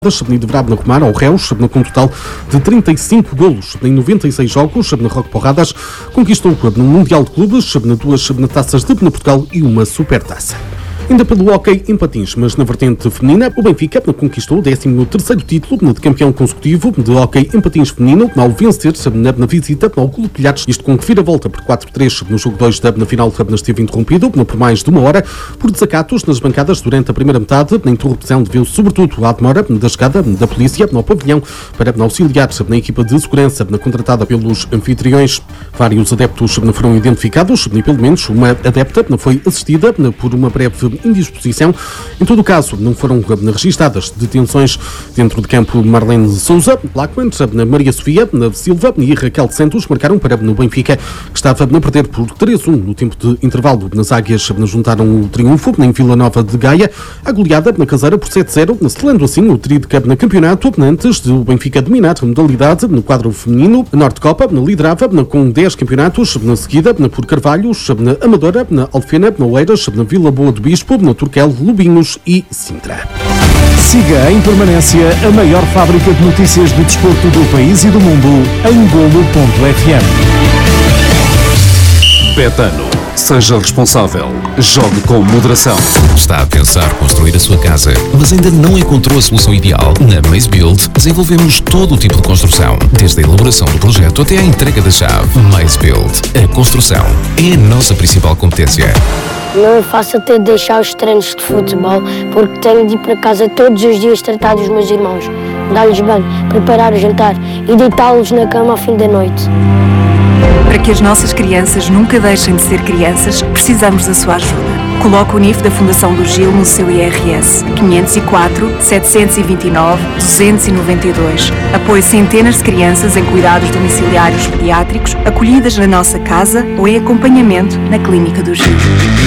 Deverá comar ao Reus, com um total de 35 golos em 96 jogos, na Roque Porradas, conquistou no Mundial de Clubes, duas taças de Portugal e uma supertaça. Ainda pelo hóquei em patins, mas na vertente feminina, o Benfica conquistou o 13º título de campeão consecutivo de hóquei em patins feminino, ao vencer na visita ao Clube Pilhares, isto com reviravolta por 4-3 no jogo 2 na final, esteve interrompido por mais de uma hora por desacatos nas bancadas durante a primeira metade. Na interrupção deveu-se sobretudo à demora da chegada da polícia ao pavilhão para auxiliar na equipa de segurança contratada pelos anfitriões. Vários adeptos foram identificados e pelo menos uma adepta foi assistida por uma breve indisposição. Em todo o caso, não foram registadas detenções dentro de campo. Marlene Souza, Blackman, Maria Sofia Silva e Raquel Santos marcaram para no Benfica, que estava a perder por 3-1 no tempo de intervalo. Nas águias juntaram o triunfo em Vila Nova de Gaia, a goleada na caseira por 7-0, selando assim o trio de campeonato, antes de o Benfica dominar a modalidade no quadro feminino. A Norte Copa liderava com 10 campeonatos, na seguida por Carvalhos, na Amadora, na Alfena, na Oeiras, na Vila Boa do Bispo, no Turquel, Lubinhos e Sintra. Siga em permanência a maior fábrica de notícias de desporto do país e do mundo em Golo.fm. Betano, seja responsável, jogue com moderação. Está a pensar construir a sua casa, mas ainda não encontrou a solução ideal? Na Maze Build desenvolvemos todo o tipo de construção, desde a elaboração do projeto até à entrega da chave. Maze Build, a construção é a nossa principal competência. Não é fácil ter de deixar os treinos de futebol, porque tenho de ir para casa todos os dias tratar dos meus irmãos, dar-lhes banho, preparar o jantar e deitá-los na cama ao fim da noite. Para que as nossas crianças nunca deixem de ser crianças, precisamos da sua ajuda. Coloque o NIF da Fundação do Gil no seu IRS 504 729 292. Apoie centenas de crianças em cuidados domiciliários pediátricos, acolhidas na nossa casa ou em acompanhamento na Clínica do Gil.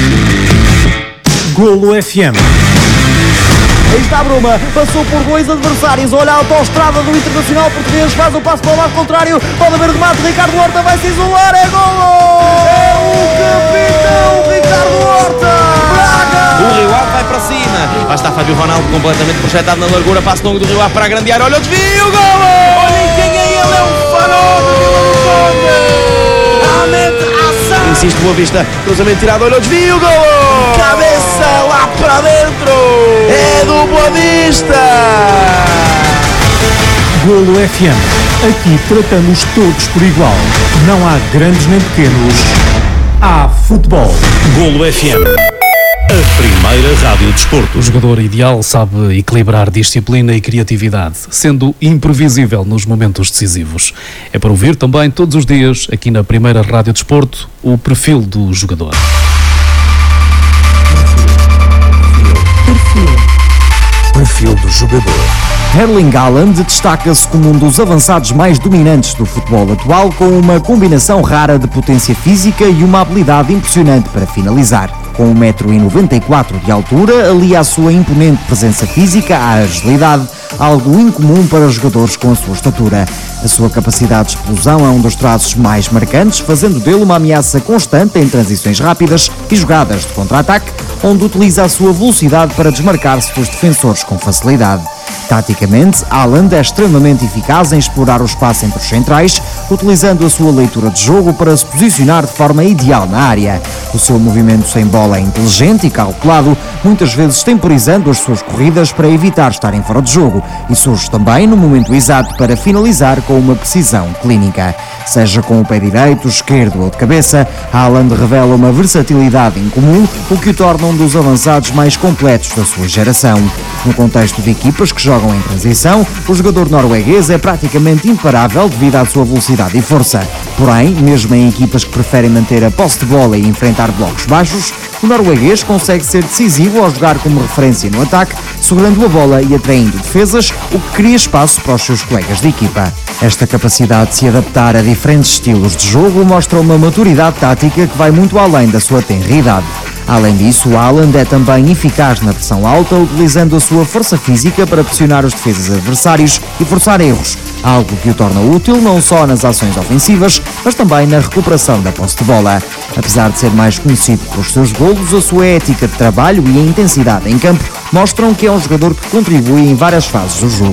Golo FM. Aí está a Bruma, passou por dois adversários, olha a autoestrada do Internacional Português, faz o passo para o lado contrário, pode haver remate, Ricardo Horta vai se isolar, é golo! É o capitão Ricardo Horta! O Rio Ave vai para cima, lá está Fábio Ronaldo completamente projetado na largura, passo longo do Rio Ave para a grande área, olha o desvio, golo! Olhem quem é ele, é um fenómeno! Insiste Boa Vista, cruzamento tirado, olha o desvio, golo! Cabeça lá para dentro! É do Boa Vista! Golo FM. Aqui tratamos todos por igual. Não há grandes nem pequenos. Há futebol. Golo FM, a primeira rádio de desporto. O jogador ideal sabe equilibrar disciplina e criatividade, sendo imprevisível nos momentos decisivos. É para ouvir também todos os dias, aqui na primeira rádio de desporto, o perfil do jogador. Perfil do jogador. Erling Haaland destaca-se como um dos avançados mais dominantes do futebol atual, com uma combinação rara de potência física e uma habilidade impressionante para finalizar. Com 1,94 m de altura, alia a sua imponente presença física à agilidade, algo incomum para jogadores com a sua estatura. A sua capacidade de explosão é um dos traços mais marcantes, fazendo dele uma ameaça constante em transições rápidas e jogadas de contra-ataque, onde utiliza a sua velocidade para desmarcar-se dos defensores com facilidade. Taticamente, Haaland é extremamente eficaz em explorar o espaço entre os centrais, utilizando a sua leitura de jogo para se posicionar de forma ideal na área. O seu movimento sem bola é inteligente e calculado, muitas vezes temporizando as suas corridas para evitar estarem fora de jogo, e surge também no momento exato para finalizar com uma precisão clínica. Seja com o pé direito, esquerdo ou de cabeça, Haaland revela uma versatilidade incomum, o que o torna um dos avançados mais completos da sua geração. No contexto de equipas que jogam em transição, o jogador norueguês é praticamente imparável devido à sua velocidade e força. Porém, mesmo em equipas que preferem manter a posse de bola e enfrentar blocos baixos, o norueguês consegue ser decisivo ao jogar como referência no ataque, segurando a bola e atraindo defesas, o que cria espaço para os seus colegas de equipa. Esta capacidade de se adaptar a diferentes estilos de jogo mostra uma maturidade tática que vai muito além da sua tenra idade. Além disso, Haaland é também eficaz na pressão alta, utilizando a sua força física para pressionar os defesas adversários e forçar erros, algo que o torna útil não só nas ações ofensivas, mas também na recuperação da posse de bola. Apesar de ser mais conhecido pelos seus golos, a sua ética de trabalho e a intensidade em campo mostram que é um jogador que contribui em várias fases do jogo.